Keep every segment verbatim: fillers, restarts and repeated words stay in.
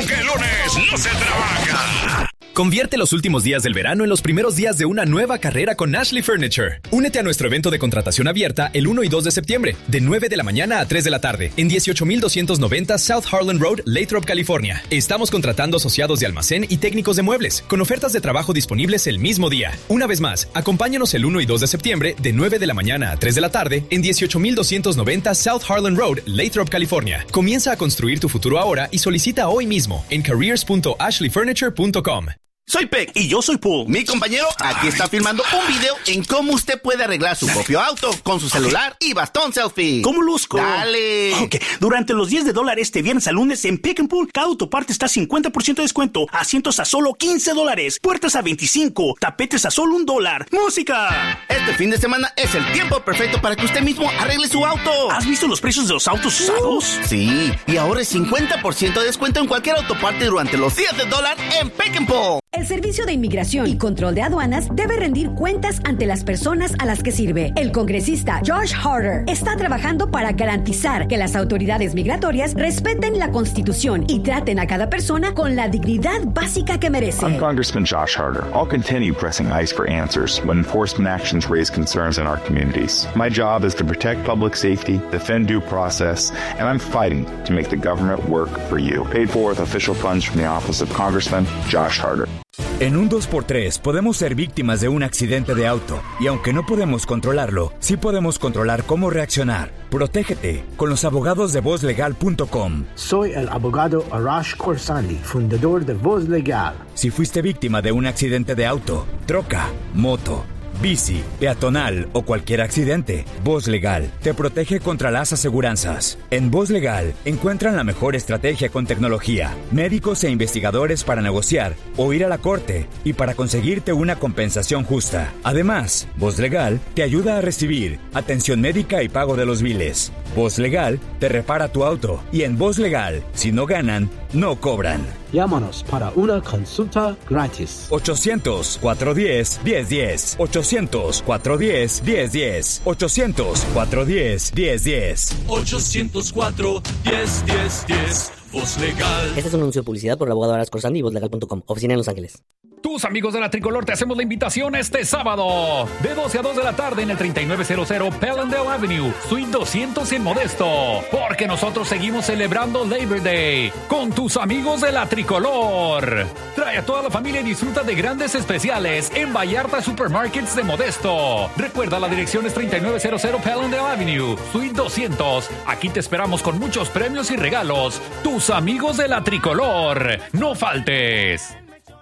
que el lunes no se trabaja. Convierte los últimos días del verano en los primeros días de una nueva carrera con Ashley Furniture. Únete a nuestro evento de contratación abierta el uno y dos de septiembre, de nueve de la mañana a tres de la tarde, en dieciocho mil doscientos noventa South Harlan Road, Lathrop, California. Estamos contratando asociados de almacén y técnicos de muebles, con ofertas de trabajo disponibles el mismo día. Una vez más, acompáñanos el uno y dos de septiembre, de nueve de la mañana a tres de la tarde, en dieciocho mil doscientos noventa South Harlan Road, Lathrop, California. Comienza a construir tu futuro ahora y solicita hoy mismo en careers punto ashley furniture punto com. Soy Peck y yo soy Pool. Mi compañero aquí está filmando un video en cómo usted puede arreglar su propio auto con su celular y bastón selfie. ¿Cómo luzco? ¡Dale! Ok, durante los diez de dólar este viernes al lunes en Pick and Pool, cada autoparte está a cincuenta por ciento de descuento, asientos a solo quince dólares, puertas a veinticinco, tapetes a solo un dólar. ¡Música! Este fin de semana es el tiempo perfecto para que usted mismo arregle su auto. ¿Has visto los precios de los autos usados? Uh, sí, y ahora es cincuenta por ciento de descuento en cualquier autoparte durante los diez de dólar en Pick and Pool. El Servicio de Inmigración y Control de Aduanas debe rendir cuentas ante las personas a las que sirve. El congresista Josh Harder está trabajando para garantizar que las autoridades migratorias respeten la Constitución y traten a cada persona con la dignidad básica que merece. I'm Congressman Josh Harder. I'll continue pressing ICE for answers when enforcement actions raise concerns in our communities. My job is to protect public safety, defend due process, and I'm fighting to make the government work for you. Paid for with official funds from the Office of Congressman Josh Harder. En un dos por tres podemos ser víctimas de un accidente de auto y aunque no podemos controlarlo, sí podemos controlar cómo reaccionar. Protégete con los abogados de voz legal punto com. Soy el abogado Arash Khorsandi, fundador de Voz Legal. Si fuiste víctima de un accidente de auto, troca, moto, bici, peatonal o cualquier accidente, Voz Legal te protege contra las aseguranzas. En Voz Legal encuentran la mejor estrategia con tecnología, médicos e investigadores para negociar o ir a la corte y para conseguirte una compensación justa. Además, Voz Legal te ayuda a recibir atención médica y pago de los biles. Voz Legal te repara tu auto y en Voz Legal, si no ganan, no cobran. Llámanos para una consulta gratis. ochocientos, cuatrocientos diez, diez diez. ochocientos, cuatrocientos diez, diez diez. ochocientos, cuatrocientos diez, diez diez. ochocientos cuatro, diez diez diez. Voz Legal. Este es un anuncio de publicidad por el abogado Arash Khorsandi y voz legal punto com. Oficina en Los Ángeles. Tus amigos de la Tricolor te hacemos la invitación este sábado de doce a dos de la tarde en el treinta y nueve cero cero Pellendale Avenue, Suite doscientos en Modesto, porque nosotros seguimos celebrando Labor Day con tus amigos de la Tricolor. Trae a toda la familia y disfruta de grandes especiales en Vallarta Supermarkets de Modesto. Recuerda, la dirección es treinta y nueve cero cero Pellendale Avenue, Suite doscientos. Aquí te esperamos con muchos premios y regalos. Tus amigos de la Tricolor. No faltes.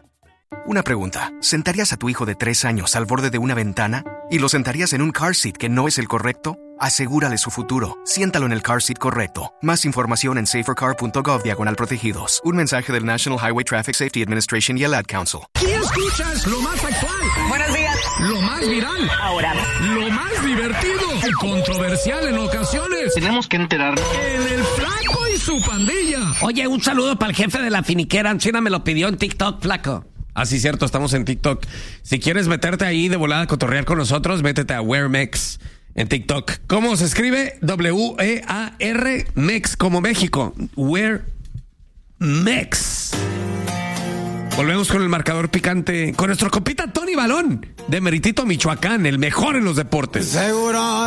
Una pregunta. ¿Sentarías a tu hijo de tres años al borde de una ventana? ¿Y lo sentarías en un car seat que no es el correcto? Asegúrale su futuro. Siéntalo en el car seat correcto. Más información en safercar punto gov diagonal protegidos. Un mensaje del National Highway Traffic Safety Administration y el Ad Council. Y escuchas lo más actual. Buenos días. Lo más viral. Ahora. Lo más divertido y controversial en ocasiones. Tenemos que enterarnos. En el Flaco y su pandilla. Oye, un saludo para el jefe de la finiquera. China me lo pidió en TikTok, Flaco. Ah, sí, cierto, estamos en TikTok. Si quieres meterte ahí de volada a cotorrear con nosotros, métete a WearMex en TikTok. ¿Cómo se escribe? W E A R Mex como México. WearMex. Volvemos con el marcador picante con nuestro compita Tony Balón de Meritito, Michoacán, el mejor en los deportes. Seguro